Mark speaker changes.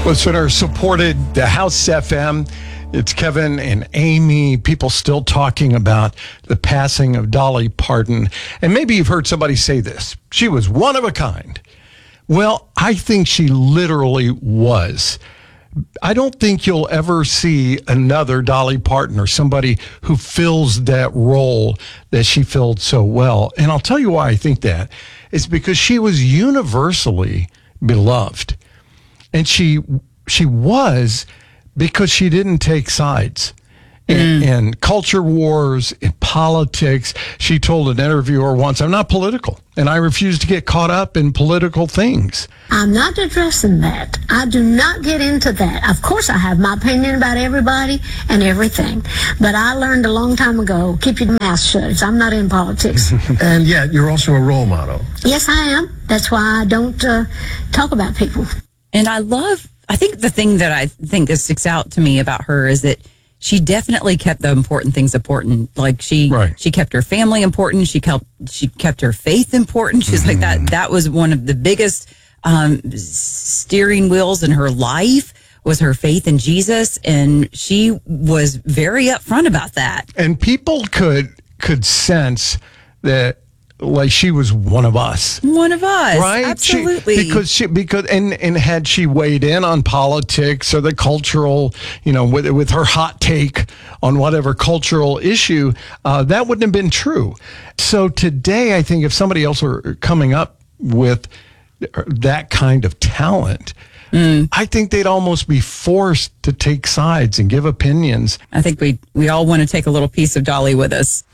Speaker 1: Listeners supported the House FM. It's Kevin and Amy. People still talking about the passing of Dolly Parton. And maybe you've heard somebody say this. She was one of a kind. Well, I think she literally was. I don't think you'll ever see another Dolly Parton or somebody who fills that role that she filled so well. And I'll tell you why I think that. It's because she was universally beloved. And she was because she didn't take sides in culture wars, in politics. She told an interviewer once, "I'm not political, and I refuse to get caught up in political things."
Speaker 2: I'm not addressing that. I do not get into that. Of course, I have my opinion about everybody and everything. But I learned a long time ago, keep your mouth shut. I'm not in politics.
Speaker 3: And yet, you're also a role model.
Speaker 2: Yes, I am. That's why I don't talk about people.
Speaker 4: And I think the thing that I think that sticks out to me about her is that she definitely kept the important things important. Like she kept her family important. She kept her faith important. She's like that was one of the biggest steering wheels in her life was her faith in Jesus. And she was very upfront about that.
Speaker 1: And people could sense that, like, she was one of us.
Speaker 4: One of us.
Speaker 1: Right?
Speaker 4: Absolutely.
Speaker 1: Because had she weighed in on politics or the cultural, with her hot take on whatever cultural issue, that wouldn't have been true. So today, I think if somebody else were coming up with that kind of talent, I think they'd almost be forced to take sides and give opinions.
Speaker 4: I think we all want to take a little piece of Dolly with us.